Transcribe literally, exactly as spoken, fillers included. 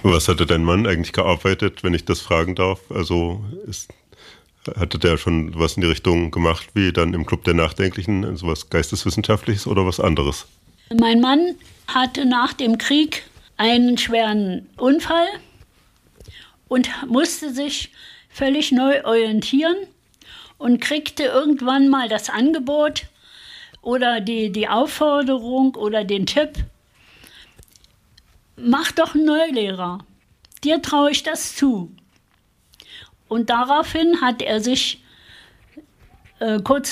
Was hatte dein Mann eigentlich gearbeitet, wenn ich das fragen darf? Also ist, hatte der schon was in die Richtung gemacht, wie dann im Club der Nachdenklichen, sowas Geisteswissenschaftliches oder was anderes? Mein Mann hatte nach dem Krieg einen schweren Unfall und musste sich völlig neu orientieren und kriegte irgendwann mal das Angebot oder die, die Aufforderung oder den Tipp: Mach doch einen Neulehrer, dir traue ich das zu. Und daraufhin hat er sich äh, kurz